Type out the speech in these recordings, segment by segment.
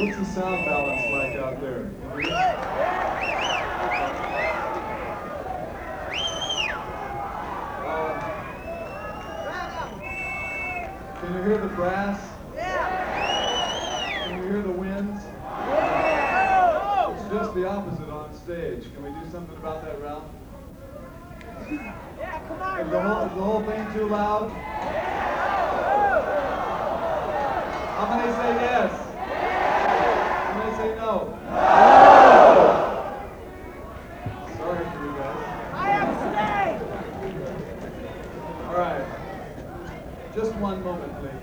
What's the sound balance like out there? Can you hear the brass? Can you hear the winds? It's just the opposite on stage. Can we do something about that, Ralph? Yeah, come on, Is the whole thing too loud? How many say yes? How many say no? Sorry for you guys. I am staying. All right. Just one moment, please.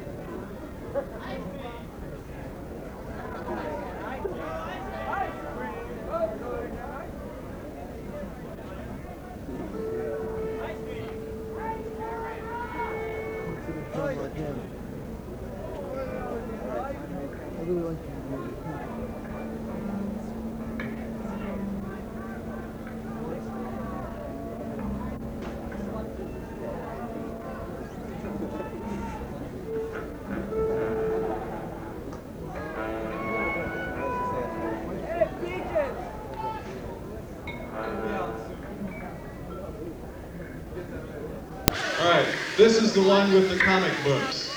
All right, this is the one with the comic books.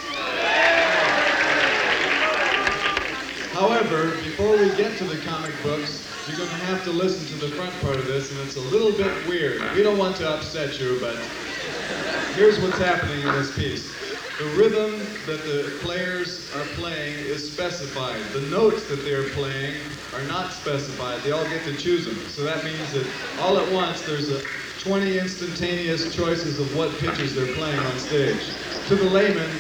However, before we get to the comic books, you're going to have to listen to the front part of this, and it's a little bit weird. We don't want to upset you, but here's what's happening in this piece. The rhythm that the players are playing is specified. The notes that they're playing are not specified. They all get to choose them. So that means that all at once there's 20 instantaneous choices of what pitches they're playing on stage. To the layman,